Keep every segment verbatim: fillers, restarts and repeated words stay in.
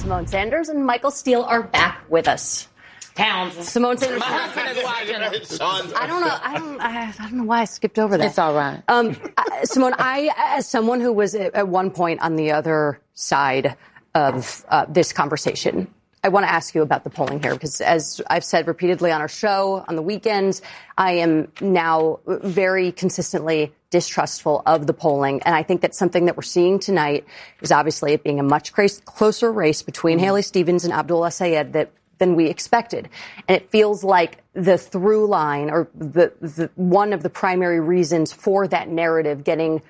Symone Sanders and Michael Steele are back with us. Townsend. Symone Sanders. My husband is watching. I don't know. I don't. I, I don't know why I skipped over that. It's all right. Um, I, Symone, I, as someone who was at one point on the other side of uh, this conversation, I want to ask you about the polling here, because as I've said repeatedly on our show on the weekends, I am now very consistently distrustful of the polling. And I think that something that we're seeing tonight is obviously it being a much closer race between mm-hmm. Haley Stevens and Abdul El-Sayed that than we expected. And it feels like the through line or the, the one of the primary reasons for that narrative getting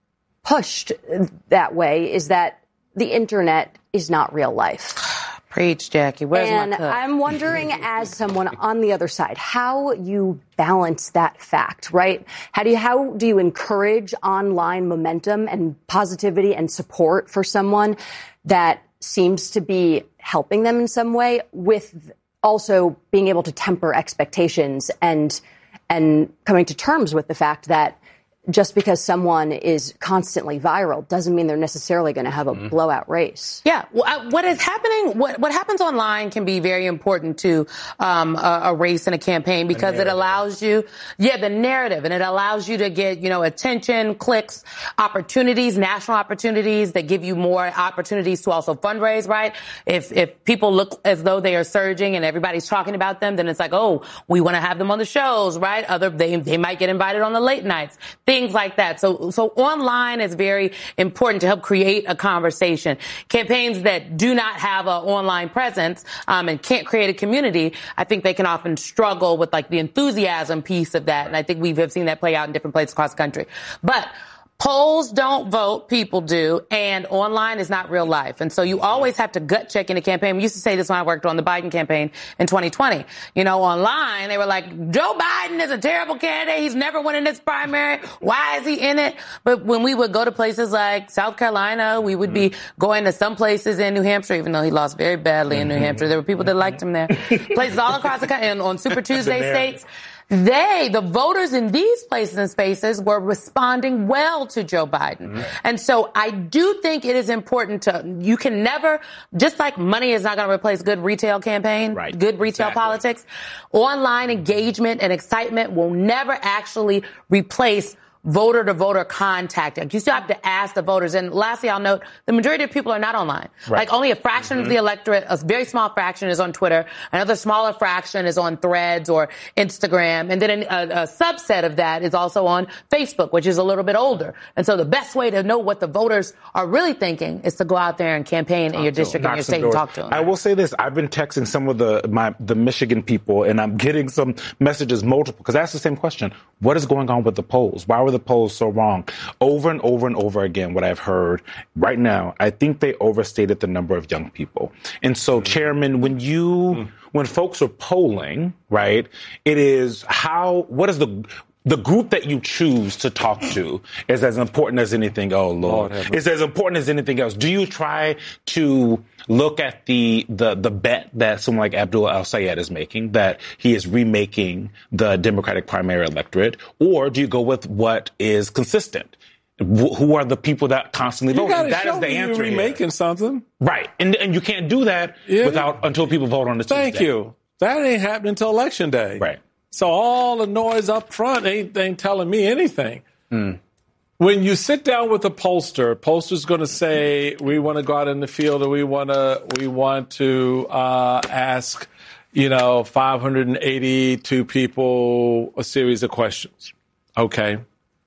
pushed that way is that the internet is not real life. Preach, Jackie. Where's and my cup? I'm wondering, as someone on the other side, how you balance that fact, right? How do you how do you encourage online momentum and positivity and support for someone that seems to be helping them in some way, with also being able to temper expectations and and coming to terms with the fact that just because someone is constantly viral doesn't mean they're necessarily going to have a mm-hmm. blowout race. Yeah. Well, I, what is happening, what, what happens online can be very important to um, a, a race and a campaign, because it allows you, yeah, the narrative, and it allows you to get, you know, attention, clicks, opportunities, national opportunities that give you more opportunities to also fundraise, right? If, if people look as though they are surging and everybody's talking about them, then it's like, oh, we want to have them on the shows, right? Other, they, they might get invited on the late nights. Things like that. So, so online is very important to help create a conversation. Campaigns that do not have an online presence um, and can't create a community, I think they can often struggle with like the enthusiasm piece of that. And I think we have seen that play out in different places across the country. But polls don't vote, people do, and online is not real life. And so you always have to gut check in a campaign. We used to say this when I worked on the Biden campaign in twenty twenty. You know, online, they were like, Joe Biden is a terrible candidate. He's never winning this primary. Why is he in it? But when we would go to places like South Carolina, we would be going to some places in New Hampshire, even though he lost very badly in New Hampshire. There were people that liked him there. Places all across the country, and on Super Tuesday states. They, the voters in these places and spaces, were responding well to Joe Biden. Mm-hmm. And so I do think it is important to, you can never, just like money is not going to replace good retail campaign, right. good retail exactly. politics, online engagement and excitement will never actually replace voter-to-voter contact. You still have to ask the voters. And lastly, I'll note, the majority of people are not online. Right. Like only a fraction mm-hmm. of the electorate, a very small fraction is on Twitter. Another smaller fraction is on Threads or Instagram. And then a, a subset of that is also on Facebook, which is a little bit older. And so the best way to know what the voters are really thinking is to go out there and campaign talk in your district and your state and talk to them. I will say this. I've been texting some of the my the Michigan people, and I'm getting some messages multiple, because I asked the same question. What is going on with the polls? Why were the polls so wrong? Over and over and over again, what I've heard right now, I think they overstated the number of young people. And so, mm-hmm. Chairman, when you, mm-hmm. when folks are polling, right, it is how, what is the, the group that you choose to talk to is as important as anything. Oh, Lord. Lord it's as important as anything else. Do you try to look at the, the, the bet that someone like Abdul El-Sayed is making, that he is remaking the Democratic primary electorate? Or do you go with what is consistent? Who are the people that constantly vote? That is the answer. You're remaking something. Right. And, and you can't do that yeah. without, until people vote on the Tuesday. Thank you. That ain't happening until Election Day. Right. So all the noise up front ain't, ain't telling me anything. Mm. When you sit down with a pollster, pollster's going to say, we want to go out in the field, and we want to we want to uh, ask, you know, five hundred eighty-two people a series of questions. Okay.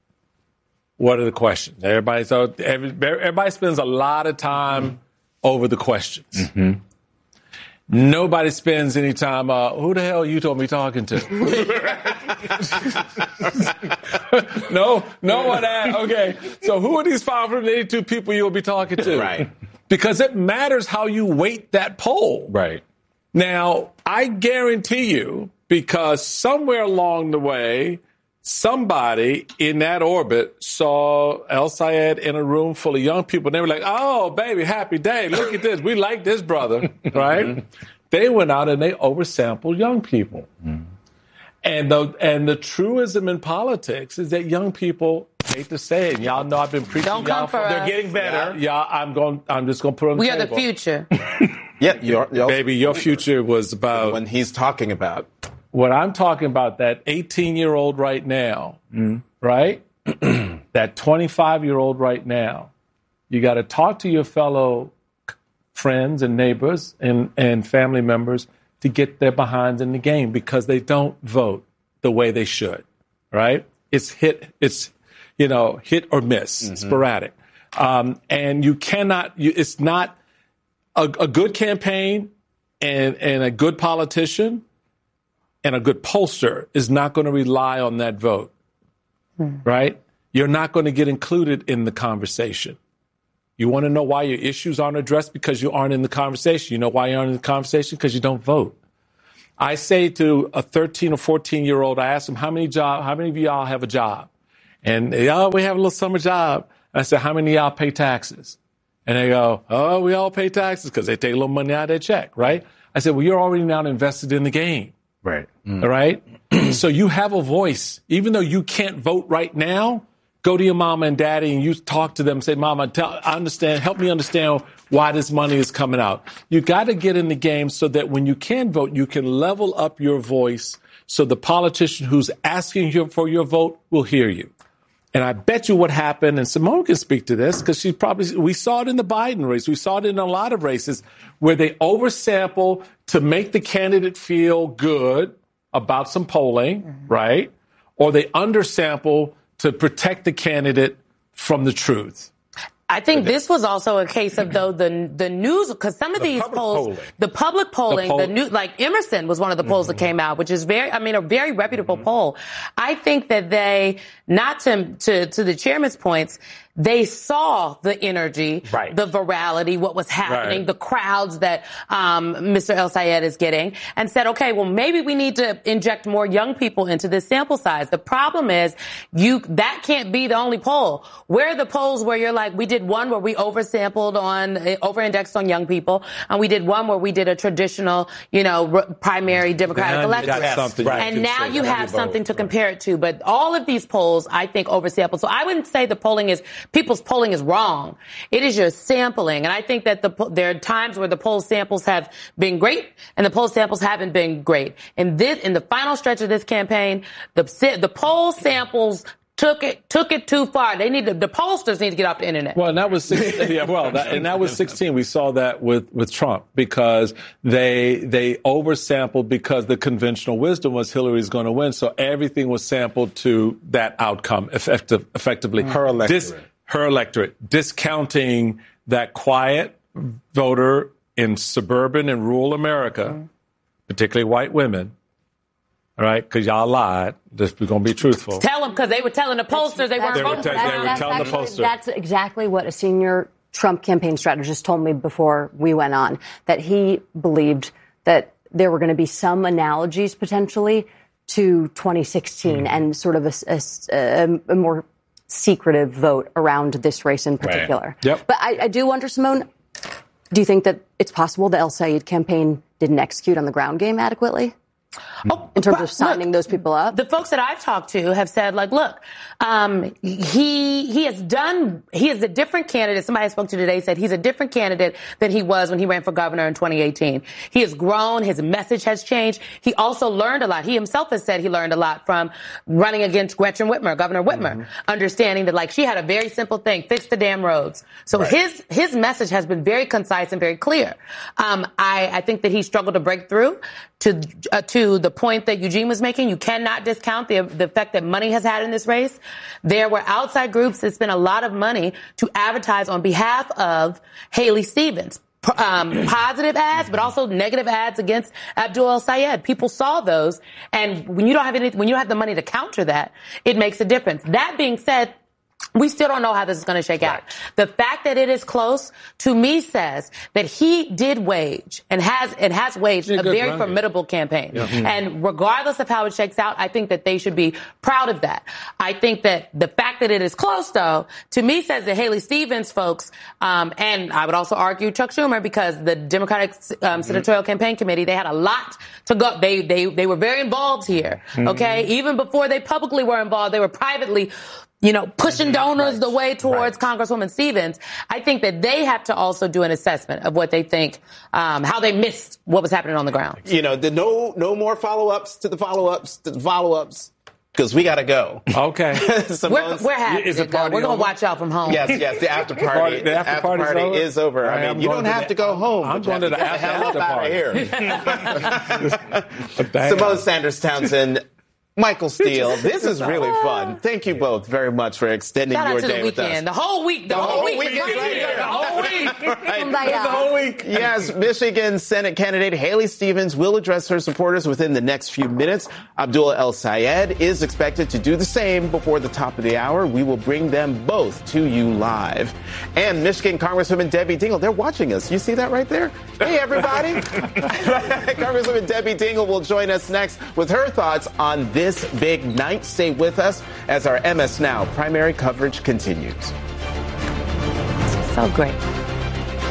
What are the questions? Everybody, so every, everybody spends a lot of time mm-hmm. over the questions. Mm-hmm. Nobody spends any time, uh, who the hell you told me talking to? no, no one asked. Okay, so who are these five hundred eighty-two people you'll be talking to? Right. Because it matters how you weight that poll. Right. Now, I guarantee you, because somewhere along the way, somebody in that orbit saw El-Sayed in a room full of young people. And they were like, oh, baby, happy day. Look at this. We like this brother, right? They went out and they oversampled young people. Mm. And the and the truism in politics is that young people, hate to say it, and y'all know I've been preaching. Don't come y'all for for, us. They're getting better. Yeah, I'm going. I'm just going to put on the we table. We are the future. Yeah, your, your, baby, your future was about when he's talking about. What I'm talking about, that eighteen-year-old right now, mm. right? That twenty-five-year-old right now. You got to talk to your fellow friends and neighbors and, and family members to get their behinds in the game because they don't vote the way they should, right? It's hit, it's, you know, hit or miss, mm-hmm. sporadic. Um, and you cannot, you, it's not a, a good campaign and, and a good politician and a good pollster is not going to rely on that vote, mm. right? You're not going to get included in the conversation. You want to know why your issues aren't addressed? Because you aren't in the conversation. You know why you aren't in the conversation? Because you don't vote. I say to a thirteen or fourteen-year-old, I ask them, how many job, how many of y'all have a job? And they, oh, we have a little summer job. I said, how many of y'all pay taxes? And they go, oh, we all pay taxes because they take a little money out of their check, right? I said, well, you're already now invested in the game. Right. Mm. All right? So you have a voice. Even though you can't vote right now, go to your mama and daddy and you talk to them and say, Mama, tell, I understand, help me understand why this money is coming out. You got to get in the game so that when you can vote, you can level up your voice so the politician who's asking you for your vote will hear you. And I bet you what happened, and Simone can speak to this, because she probably, we saw it in the Biden race. We saw it in a lot of races where they oversample to make the candidate feel good about some polling, mm-hmm. right? Or they undersample to protect the candidate from the truth. I think this was also a case of, though, the the news, because some of the these polls, polling. the public polling, the, poll- the new, like Emerson was one of the polls mm-hmm. that came out, which is very, I mean, a very reputable mm-hmm. poll. I think that they, not to, to, to the chairman's points, they saw the energy, right. the virality, what was happening, right. the crowds that um Mister El-Sayed is getting, and said, okay, well, maybe we need to inject more young people into this sample size. The problem is, you that can't be the only poll. Where are the polls where you're like, we did one where we oversampled on, over-indexed on young people, and we did one where we did a traditional, you know, r- primary Democratic electorate. Right. And now you have something to compare it to. But all of these polls, I think, oversampled. So I wouldn't say the polling is people's polling is wrong. It is your sampling. And I think that the, there are times where the poll samples have been great and the poll samples haven't been great. In this, in the final stretch of this campaign, the, the poll samples took it, took it too far. They need to, the pollsters need to get off the internet. Well, and that was sixteen, yeah, well, that, and that was sixteen. We saw that with, with Trump because they, they oversampled because the conventional wisdom was Hillary's going to win. So everything was sampled to that outcome effective, effectively. Her electorate. Dis, her electorate, discounting that quiet voter in suburban and rural America, mm-hmm. particularly white women. All right, because y'all lied. Just, we're going to be truthful. Tell them, because they were telling the pollsters they weren't they voting. Were, they were telling actually, the pollsters. That's exactly what a senior Trump campaign strategist told me before we went on, that he believed that there were going to be some analogies potentially to twenty sixteen mm. and sort of a, a, a more secretive vote around this race in particular. Right. Yep. But I, I do wonder, Simone, do you think that it's possible the El-Sayed campaign didn't execute on the ground game adequately? Oh, in terms of signing look, those people up? The folks that I've talked to have said, like, look, um, he he has done, he is a different candidate. Somebody I spoke to today said he's a different candidate than he was when he ran for governor in twenty eighteen. He has grown. His message has changed. He also learned a lot. He himself has said he learned a lot from running against Gretchen Whitmer, Governor Whitmer, mm-hmm. understanding that, like, she had a very simple thing, fix the damn roads. So right. his his message has been very concise and very clear. Um, I, I think that he struggled to break through to uh, to the point that Eugene was making. You cannot discount the the effect that money has had in this race. There were outside groups that spent a lot of money to advertise on behalf of Haley Stevens. Um, positive ads, but also negative ads against Abdul El-Sayed. People saw those, and when you don't have any, when you don't have the money to counter that, it makes a difference. That being said, we still don't know how this is going to shake out. The fact that it is close, to me, says that he did wage and has and has waged a very formidable campaign. Yeah. Mm-hmm. And regardless of how it shakes out, I think that they should be proud of that. I think that the fact that it is close, though, to me, says that Haley Stevens folks, um, and I would also argue Chuck Schumer, because the Democratic um, Senatorial mm-hmm. Campaign Committee, they had a lot to go. They they they were very involved here. Mm-hmm. Okay, even before they publicly were involved, they were privately you know, pushing donors right. the way towards right. Congresswoman Stevens. I think that they have to also do an assessment of what they think, um, how they missed what was happening on the ground. You know, the no, no more follow-ups to the follow-ups to the follow-ups. Because we got to go. Okay. we're, we're happy to go. We're going to watch out from home. Yes, yes. The after party, the after, after party over? is over. I, I mean, you don't have to, to go home. I'm going to the after, after party. Simone Sanders Townsend, Michael Steele, this is really fun. Thank you both very much for extending Shout your out to day the with us. The whole week. The, the whole, whole week. week right right the whole week. right. The whole week. Yes, Michigan Senate candidate Haley Stevens will address her supporters within the next few minutes. Abdullah El Sayed is expected to do the same before the top of the hour. We will bring them both to you live. And Michigan Congresswoman Debbie Dingell, they're watching us. You see that right there? Hey, everybody. Congresswoman Debbie Dingell will join us next with her thoughts on this big night. Stay with us as our M S Now primary coverage continues. So great.